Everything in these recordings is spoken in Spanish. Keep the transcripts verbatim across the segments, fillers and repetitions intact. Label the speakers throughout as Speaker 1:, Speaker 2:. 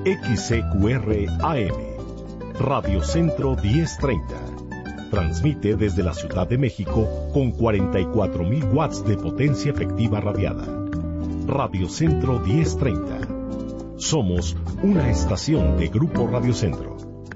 Speaker 1: X C Q R A M, Radio Centro diez treinta. Transmite desde la Ciudad de México con cuarenta y cuatro mil watts de potencia efectiva radiada. Radio Centro diez treinta. Somos una estación de Grupo Radio Centro.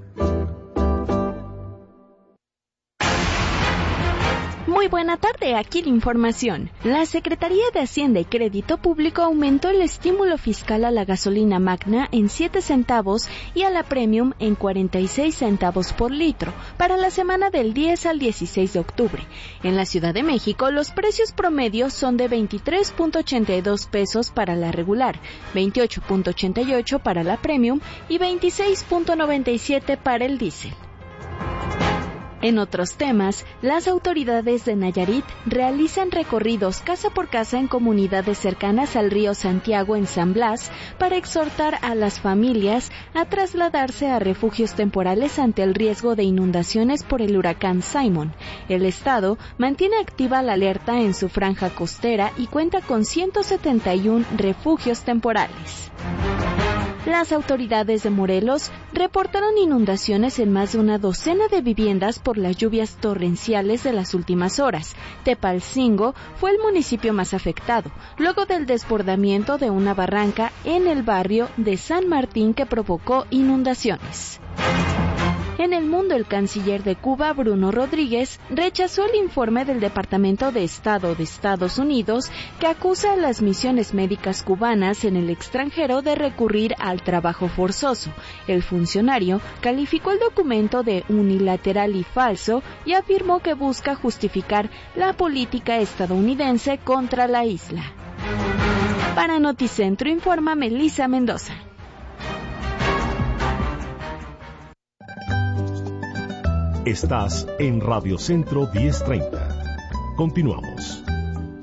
Speaker 2: Muy buena tarde, aquí la información. La Secretaría de Hacienda y Crédito Público aumentó el estímulo fiscal a la gasolina magna en siete centavos y a la premium en cuarenta y seis centavos por litro para la semana del diez al dieciséis de octubre. En la Ciudad de México, los precios promedios son de veintitrés punto ochenta y dos pesos para la regular, veintiocho punto ochenta y ocho para la premium y veintiséis punto noventa y siete para el diésel. En otros temas, las autoridades de Nayarit realizan recorridos casa por casa en comunidades cercanas al río Santiago en San Blas para exhortar a las familias a trasladarse a refugios temporales ante el riesgo de inundaciones por el huracán Simon. El estado mantiene activa la alerta en su franja costera y cuenta con ciento setenta y uno refugios temporales. Las autoridades de Morelos reportaron inundaciones en más de una docena de viviendas por las lluvias torrenciales de las últimas horas. Tepalcingo fue el municipio más afectado, luego del desbordamiento de una barranca en el barrio de San Martín que provocó inundaciones. En el mundo, el canciller de Cuba, Bruno Rodríguez, rechazó el informe del Departamento de Estado de Estados Unidos que acusa a las misiones médicas cubanas en el extranjero de recurrir al trabajo forzoso. El funcionario calificó el documento de unilateral y falso y afirmó que busca justificar la política estadounidense contra la isla. Para Noticentro informa Melissa Mendoza.
Speaker 1: Estás en Radio Centro diez treinta. Continuamos.